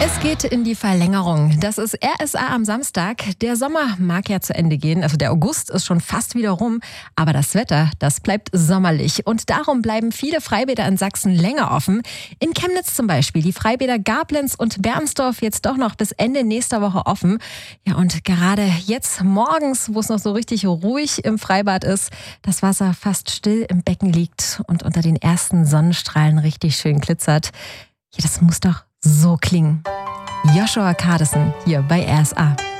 Es geht in die Verlängerung. Das ist RSA am Samstag. Der Sommer mag ja zu Ende gehen. Also der August ist schon fast wieder rum. Aber das Wetter, das bleibt sommerlich. Und darum bleiben viele Freibäder in Sachsen länger offen. In Chemnitz zum Beispiel. Die Freibäder Gablenz und Bernsdorf jetzt doch noch bis Ende nächster Woche offen. Ja, und gerade jetzt morgens, wo es noch so richtig ruhig im Freibad ist, das Wasser fast still im Becken liegt und unter den ersten Sonnenstrahlen richtig schön glitzert. Ja, das muss doch so klingen. Joshua Kardesen hier bei RSA.